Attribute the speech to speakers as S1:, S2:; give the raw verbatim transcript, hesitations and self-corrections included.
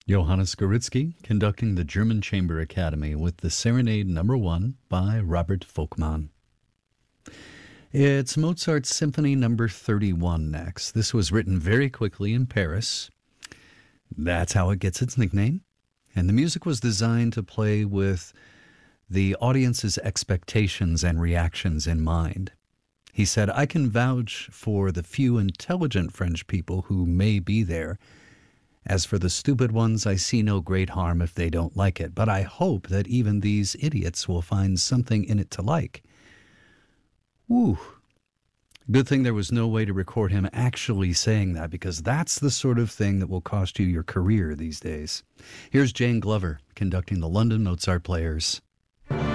S1: Johannes Goritzky conducting the German Chamber Academy with the Serenade Number One by Robert Volkmann. It's Mozart's Symphony Number thirty-one next. This was written very quickly in Paris. That's how it gets its nickname. And the music was designed to play with the audience's expectations and reactions in mind. He said, "I can vouch for the few intelligent French people who may be there. As for the stupid ones, I see no great harm if they don't like it, but I hope that even these idiots will find something in it to like." Whew. Good thing there was no way to record him actually saying that, because that's the sort of thing that will cost you your career these days. Here's Jane Glover conducting the London Mozart Players.